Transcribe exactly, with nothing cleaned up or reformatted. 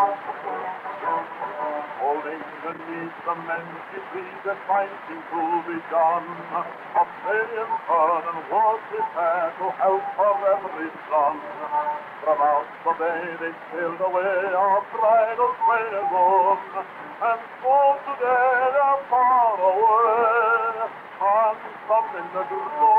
Holding beneath the mangy tree that fighting to be done. Australian fern and was prepared to help her every son. From out the bay they sailed away our bridal train alone. And so today they're far away. And some in the